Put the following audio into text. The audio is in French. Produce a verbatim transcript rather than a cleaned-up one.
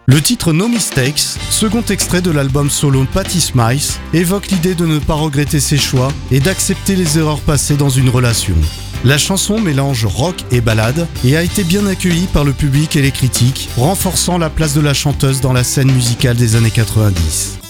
Le titre No Mistakes, second extrait de l'album solo Patti Smyth, évoque l'idée de ne pas regretter ses choix et d'accepter les erreurs passées dans une relation. La chanson mélange rock et ballade et a été bien accueillie par le public et les critiques, renforçant la place de la chanteuse dans la scène musicale des années quatre-vingt-dix.